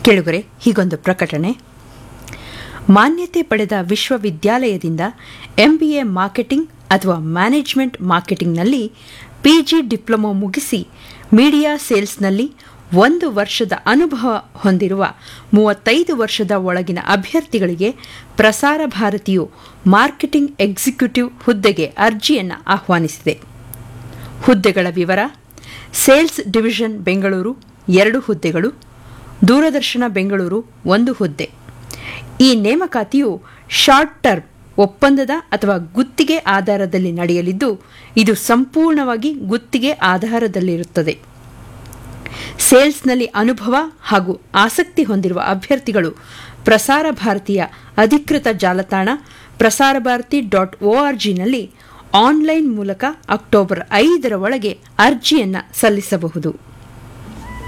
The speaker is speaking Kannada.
ಕೇಳುಗರೆ, ಹೀಗೊಂದು ಪ್ರಕಟಣೆ. ಮಾನ್ಯತೆ ಪಡೆದ ವಿಶ್ವವಿದ್ಯಾಲಯದಿಂದ MBA ಮಾರ್ಕೆಟಿಂಗ್ ಅಥವಾ ಮ್ಯಾನೇಜ್ಮೆಂಟ್ ಮಾರ್ಕೆಟಿಂಗ್ನಲ್ಲಿ PG ಡಿಪ್ಲೊಮೊ ಮುಗಿಸಿ ಮೀಡಿಯಾ ಸೇಲ್ಸ್ನಲ್ಲಿ 1 ವರ್ಷದ ಅನುಭವ ಹೊಂದಿರುವ 35 ವರ್ಷದ ಒಳಗಿನ ಅಭ್ಯರ್ಥಿಗಳಿಗೆ ಪ್ರಸಾರ ಭಾರತಿಯು ಮಾರ್ಕೆಟಿಂಗ್ ಎಕ್ಸಿಕ್ಯೂಟಿವ್ ಹುದ್ದೆಗೆ ಅರ್ಜಿಯನ್ನು ಆಹ್ವಾನಿಸಿದೆ. ಹುದ್ದೆಗಳ ವಿವರ: ಸೇಲ್ಸ್ ಡಿವಿಷನ್ ಬೆಂಗಳೂರು 2 ಹುದ್ದೆಗಳು, ದೂರದರ್ಶನ ಬೆಂಗಳೂರು 1 ಹುದ್ದೆ. ಈ ನೇಮಕಾತಿಯು ಶಾರ್ಟ್ ಟರ್ಮ್ ಒಪ್ಪಂದದ ಅಥವಾ ಗುತ್ತಿಗೆ ಆಧಾರದಲ್ಲಿ ನಡೆಯಲಿದ್ದು, ಇದು ಸಂಪೂರ್ಣವಾಗಿ ಗುತ್ತಿಗೆ ಆಧಾರದಲ್ಲಿರುತ್ತದೆ. ಸೇಲ್ಸ್ನಲ್ಲಿ ಅನುಭವ ಹಾಗೂ ಆಸಕ್ತಿ ಹೊಂದಿರುವ ಅಭ್ಯರ್ಥಿಗಳು ಪ್ರಸಾರ ಭಾರತಿಯ ಅಧಿಕೃತ ಜಾಲತಾಣ prasarabharati.org ನಲ್ಲಿ ಆನ್ಲೈನ್ ಮೂಲಕ ಅಕ್ಟೋಬರ್ 5 ಒಳಗೆ ಅರ್ಜಿಯನ್ನು ಸಲ್ಲಿಸಬಹುದು.